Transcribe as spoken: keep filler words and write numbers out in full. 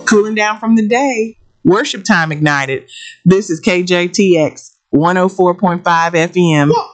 cooling down from the day. Worship time ignited. This is K J T X one oh four point five F M.